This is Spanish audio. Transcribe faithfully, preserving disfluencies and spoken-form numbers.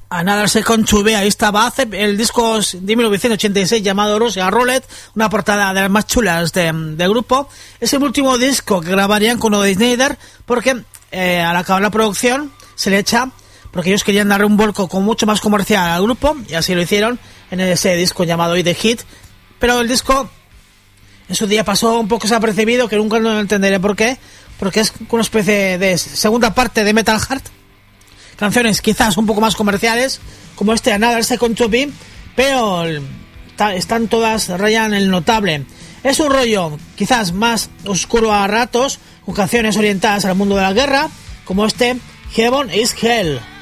Another Second to Be, ahí estaba Acep, el disco de mil novecientos ochenta y seis llamado Russia Roulette, una portada de las más chulas de, del grupo. Es el último disco que grabarían con Odie Snyder, porque eh, al acabar la producción se le echa, porque ellos querían darle un vuelco con mucho más comercial al grupo, y así lo hicieron en ese disco llamado The Hit. Pero el disco en su día pasó un poco desapercibido, que nunca no entenderé por qué, porque es una especie de segunda parte de Metal Heart, canciones quizás un poco más comerciales, como este Another Second to Be, pero están todas rayan el notable. Es un rollo quizás más oscuro a ratos, con canciones orientadas al mundo de la guerra, como este Heaven is Hell.